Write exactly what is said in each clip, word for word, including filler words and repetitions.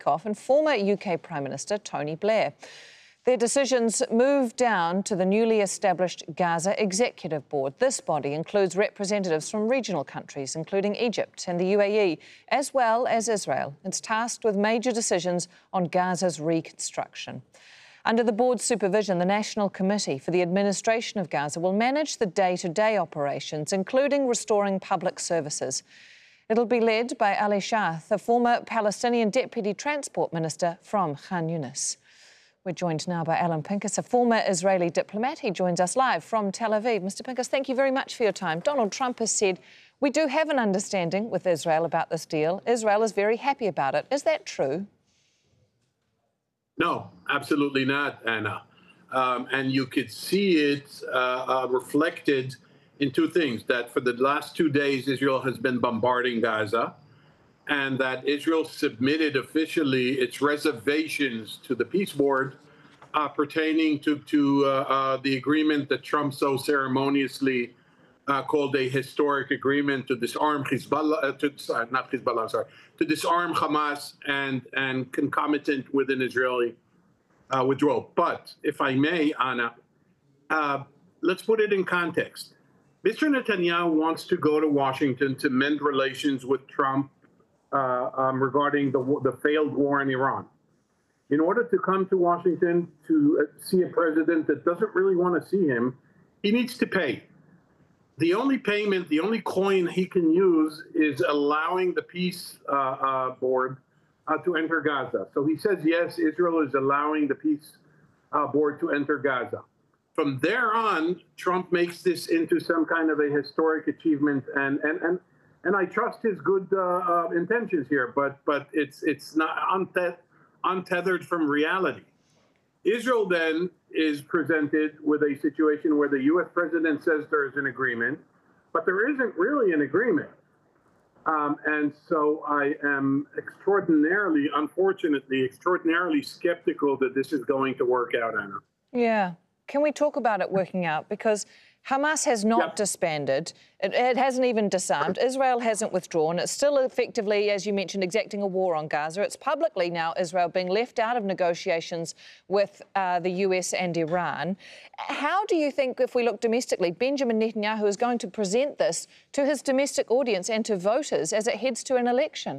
week off and former U K Prime Minister Tony Blair. Their decisions move down to the newly established Gaza Executive Board. This body includes representatives from regional countries, including Egypt and the U A E, as well as Israel. It's tasked with major decisions on Gaza's reconstruction. Under the board's supervision, the National Committee for the Administration of Gaza will manage the day-to-day operations, including restoring public services. It'll be led by Ali Shaath, a former Palestinian Deputy Transport Minister from Khan Yunis. We're joined now by Alan Pincus, a former Israeli diplomat. He joins us live from Tel Aviv. Mister Pincus, thank you very much for your time. Donald Trump has said, we do have an understanding with Israel about this deal. Israel is very happy about it. Is that true? No, absolutely not, Anna. Um, and you could see it uh, uh, reflected in two things, that for the last two days, Israel has been bombarding Gaza, and that Israel submitted officially its reservations to the peace board uh, pertaining to, to uh, uh, the agreement that Trump so ceremoniously uh, called a historic agreement to disarm Hezbollah, uh, to, sorry, not Hezbollah, sorry, to disarm Hamas and, and concomitant with an Israeli uh, withdrawal. But if I may, Anna, uh, let's put it in context. Mister Netanyahu wants to go to Washington to mend relations with Trump Uh, um, regarding the, the failed war in Iran. In order to come to Washington to uh, see a president that doesn't really want to see him, he needs to pay. The only payment, the only coin he can use is allowing the peace uh, uh, board uh, to enter Gaza. So he says, yes, Israel is allowing the peace uh, board to enter Gaza. From there on, Trump makes this into some kind of a historic achievement, and and and And I trust his good uh, uh, intentions here, but but it's it's not unte- untethered from reality. Israel then is presented with a situation where the U S president says there is an agreement, but there isn't really an agreement. Um, and so I am extraordinarily, unfortunately, extraordinarily skeptical that this is going to work out, Anna. Yeah. Can we talk about it working out? Because Hamas has not yep. disbanded. It, it hasn't even disarmed. Israel hasn't withdrawn. It's still effectively, as you mentioned, exacting a war on Gaza. It's publicly now Israel being left out of negotiations with uh, the U S and Iran. How do you think, if we look domestically, Benjamin Netanyahu is going to present this to his domestic audience and to voters as it heads to an election?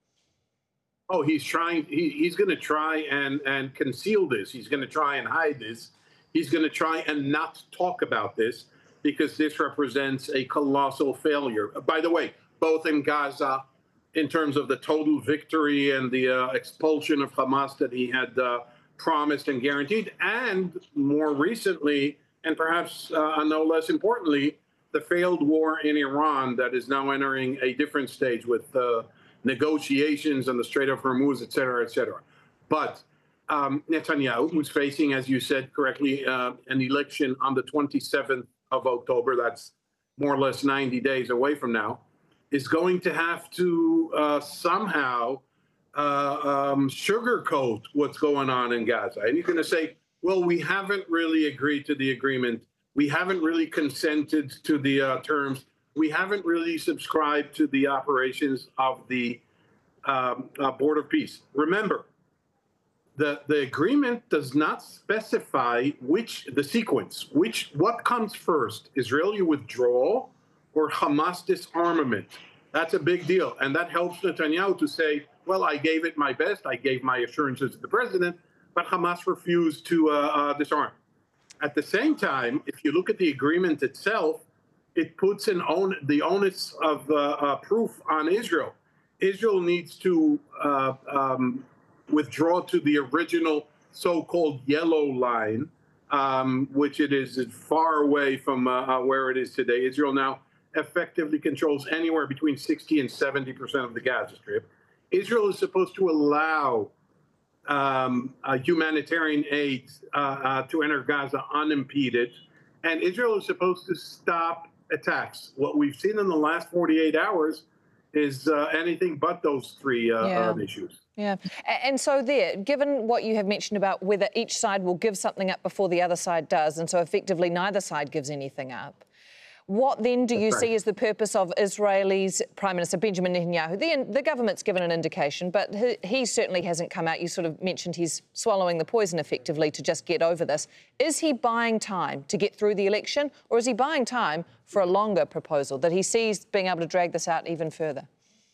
Oh, he's trying. He, he's going to try and, and conceal this. He's going to try and hide this. He's going to try and not talk about this, because this represents a colossal failure. By the way, both in Gaza, in terms of the total victory and the uh, expulsion of Hamas that he had uh, promised and guaranteed, and more recently, and perhaps uh, no less importantly, the failed war in Iran that is now entering a different stage with uh, negotiations on the Strait of Hormuz, et cetera, et cetera. But Um, Netanyahu, who's facing, as you said correctly, uh, an election on the twenty-seventh of October, that's more or less ninety days away from now, is going to have to uh, somehow uh, um, sugarcoat what's going on in Gaza. And he's going to say, well, we haven't really agreed to the agreement. We haven't really consented to the uh, terms. We haven't really subscribed to the operations of the um, uh, Board of Peace. Remember, The, the agreement does not specify which, the sequence, which, what comes first, Israeli withdrawal or Hamas disarmament. That's a big deal. And that helps Netanyahu to say, well, I gave it my best. I gave my assurances to the president, but Hamas refused to uh, uh, disarm. At the same time, if you look at the agreement itself, it puts an on, the onus of uh, uh, proof on Israel. Israel needs to uh, um, withdraw to the original so-called yellow line, um, which it is far away from uh, uh, where it is today. Israel now effectively controls anywhere between sixty and seventy percent of the Gaza Strip. Israel is supposed to allow um, uh, humanitarian aid uh, uh, to enter Gaza unimpeded, and Israel is supposed to stop attacks. What we've seen in the last forty-eight hours is uh, anything but those three uh, yeah. uh, issues. Yeah. And so there, given what you have mentioned about whether each side will give something up before the other side does, and so effectively neither side gives anything up, What then do you That's right. see as the purpose of Israel's Prime Minister Benjamin Netanyahu? The, the government's given an indication, but he, he certainly hasn't come out. You sort of mentioned he's swallowing the poison effectively to just get over this. Is he buying time to get through the election, or is he buying time for a longer proposal that he sees being able to drag this out even further?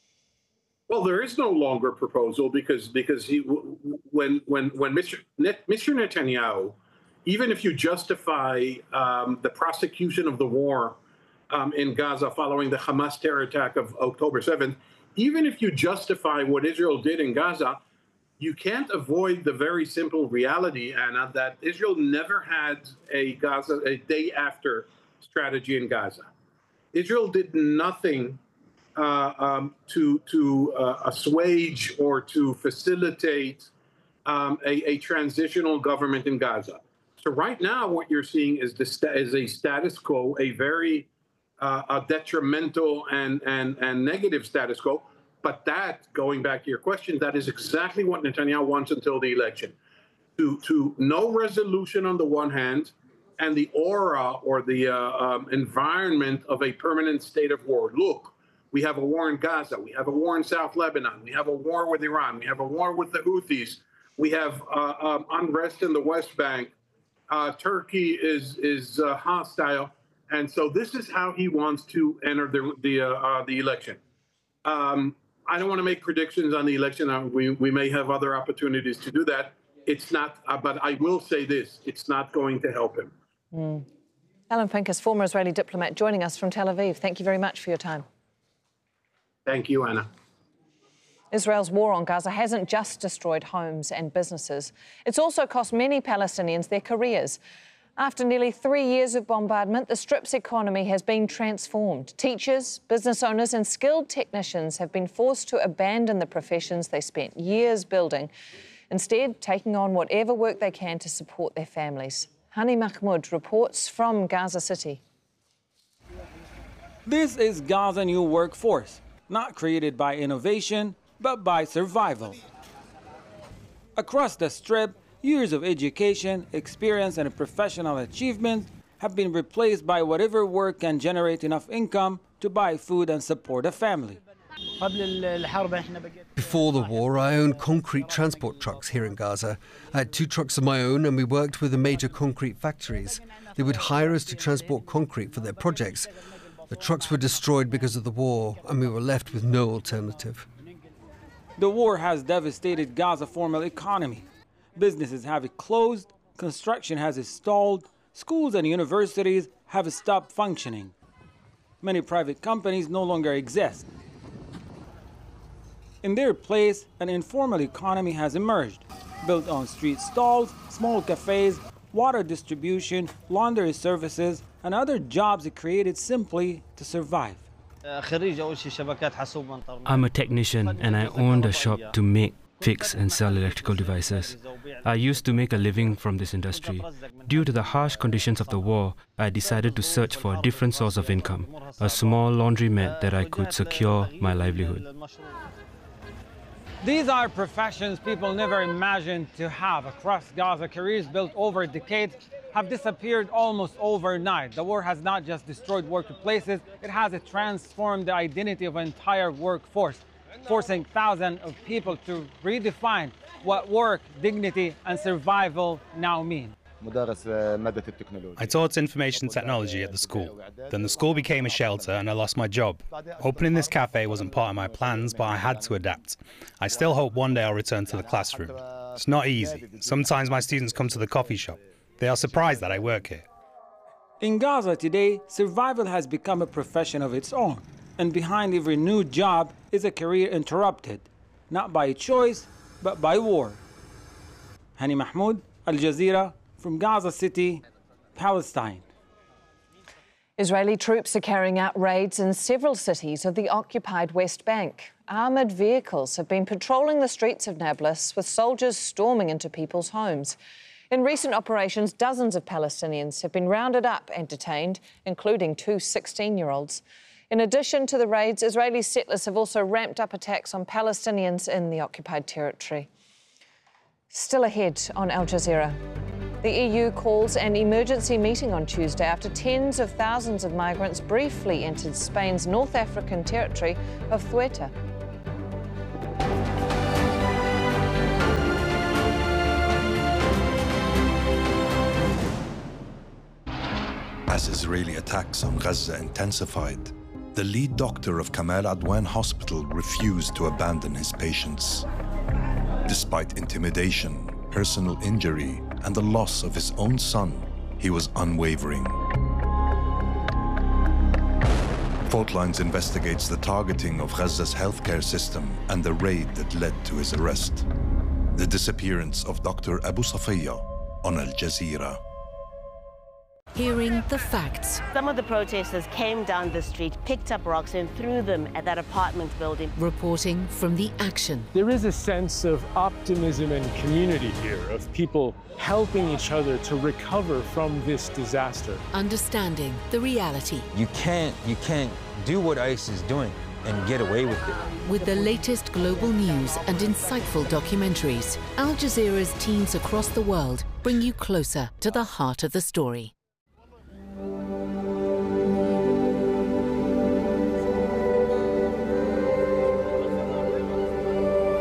Well, there is no longer proposal because because he when when when Mister Net, Mister Netanyahu, even if you justify um, the prosecution of the war um, in Gaza following the Hamas terror attack of October seventh, even if you justify what Israel did in Gaza, you can't avoid the very simple reality, Anna, that Israel never had a Gaza a day after strategy in Gaza. Israel did nothing uh, um, to to uh, assuage or to facilitate um, a, a transitional government in Gaza. So right now, what you're seeing is, the, is a status quo, a very uh, a detrimental and, and, and negative status quo. But that, going back to your question, that is exactly what Netanyahu wants until the election. To, to no resolution on the one hand, and the aura or the uh, um, environment of a permanent state of war. Look, we have a war in Gaza. We have a war in South Lebanon. We have a war with Iran. We have a war with the Houthis. We have uh, um, unrest in the West Bank. Uh, Turkey is is uh, hostile, and so this is how he wants to enter the the uh, uh, the election. Um, I don't want to make predictions on the election. Uh, we we may have other opportunities to do that. It's not, uh, but I will say this: it's not going to help him. Mm. Alan Pincus, former Israeli diplomat, joining us from Tel Aviv. Thank you very much for your time. Thank you, Anna. Israel's war on Gaza hasn't just destroyed homes and businesses. It's also cost many Palestinians their careers. After nearly three years of bombardment, the Strip's economy has been transformed. Teachers, business owners and skilled technicians have been forced to abandon the professions they spent years building, instead taking on whatever work they can to support their families. Hani Mahmoud reports from Gaza City. This is Gaza's new workforce, not created by innovation, but by survival. Across the Strip, years of education, experience and professional achievement have been replaced by whatever work can generate enough income to buy food and support a family. Before the war, I owned concrete transport trucks here in Gaza. I had two trucks of my own and we worked with the major concrete factories. They would hire us to transport concrete for their projects. The trucks were destroyed because of the war and we were left with no alternative. The war has devastated Gaza's formal economy. Businesses have closed, construction has stalled, schools and universities have stopped functioning. Many private companies no longer exist. In their place, an informal economy has emerged, built on street stalls, small cafes, water distribution, laundry services, and other jobs created simply to survive. I'm a technician and I owned a shop to make, fix and sell electrical devices. I used to make a living from this industry. Due to the harsh conditions of the war, I decided to search for a different source of income, a small laundromat that I could secure my livelihood. These are professions people never imagined to have. Across Gaza, careers built over decades have disappeared almost overnight. The war has not just destroyed workplaces, it has transformed the identity of an entire workforce, forcing thousands of people to redefine what work, dignity, and survival now mean. I taught information technology at the school. Then the school became a shelter and I lost my job. Opening this cafe wasn't part of my plans, but I had to adapt. I still hope one day I'll return to the classroom. It's not easy. Sometimes my students come to the coffee shop. They are surprised that I work here. In Gaza today, survival has become a profession of its own. And behind every new job is a career interrupted, not by choice, but by war. Hani Mahmoud, Al Jazeera, from Gaza City, Palestine. Israeli troops are carrying out raids in several cities of the occupied West Bank. Armoured vehicles have been patrolling the streets of Nablus, with soldiers storming into people's homes. In recent operations, dozens of Palestinians have been rounded up and detained, including two sixteen-year-olds. In addition to the raids, Israeli settlers have also ramped up attacks on Palestinians in the occupied territory. Still ahead on Al Jazeera. The E U calls an emergency meeting on Tuesday after tens of thousands of migrants briefly entered Spain's North African territory of Ceuta. As Israeli attacks on Gaza intensified, the lead doctor of Kamal Adwan Hospital refused to abandon his patients. Despite intimidation, personal injury, and the loss of his own son, he was unwavering. Fault Lines investigates the targeting of Gaza's healthcare system and the raid that led to his arrest. The disappearance of Doctor Abu Safiya on Al Jazeera. Hearing the facts. Some of the protesters came down the street, picked up rocks and threw them at that apartment building. Reporting from the action. There is a sense of optimism and community here, of people helping each other to recover from this disaster. Understanding the reality. You can't, you can't do what ICE is doing and get away with it. With the latest global news and insightful documentaries, Al Jazeera's teams across the world bring you closer to the heart of the story.